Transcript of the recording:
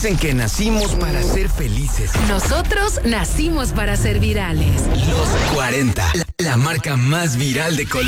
Dicen que nacimos para ser felices. Nosotros nacimos para ser virales. Los 40, la marca más viral de Colombia.